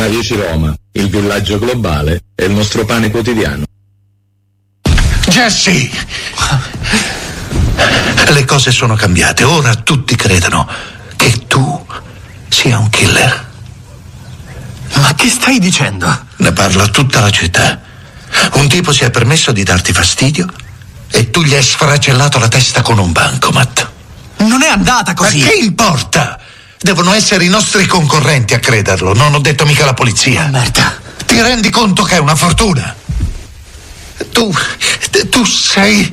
Catena 10 Roma, il villaggio globale è il nostro pane quotidiano. Jesse! Le cose sono cambiate. Ora tutti credono che tu sia un killer. Ma che stai dicendo? Ne parla tutta la città. Un tipo si è permesso di darti fastidio e tu gli hai sfracellato la testa con un bancomat. Non è andata così. Ma che importa? Devono essere i nostri concorrenti a crederlo. Non ho detto mica la polizia. Merda. Ti rendi conto che è una fortuna? Tu sei...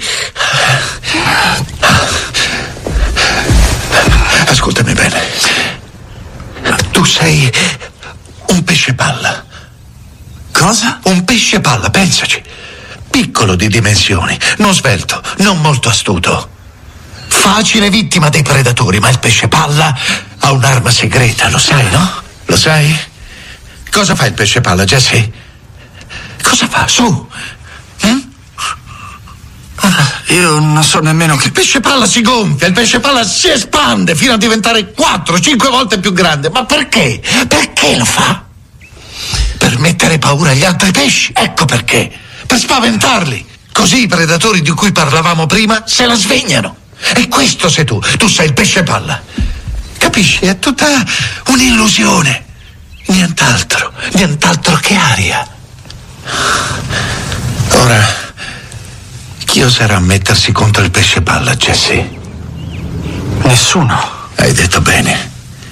Ascoltami bene. Tu sei un pesce palla. Cosa? Un pesce palla, pensaci. Piccolo di dimensioni, non svelto, non molto astuto. Facile vittima dei predatori, ma il pesce palla ha un'arma segreta, lo sai, no? Lo sai? Cosa fa il pesce palla, Jesse? Cosa fa? Su! Io non so nemmeno che... Il pesce palla si gonfia, il pesce palla si espande fino a diventare 4-5 volte più grande. Ma perché? Perché lo fa? Per mettere paura agli altri pesci, ecco perché. Per spaventarli. Così i predatori di cui parlavamo prima se la svegliano. E questo sei tu sei il pesce palla. Capisci? È tutta un'illusione. Nient'altro che aria. Ora, chi oserà mettersi contro il pesce palla, Jesse? Nessuno. Hai detto bene.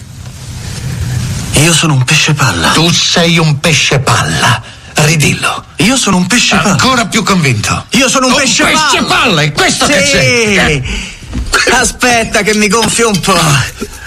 Io sono un pesce palla. Tu sei un pesce palla. Ridillo. Io sono un pesce palla. Ancora più convinto. Io sono un pesce palla. Pesce palla, è questo che sei. Aspetta che mi gonfio un po'.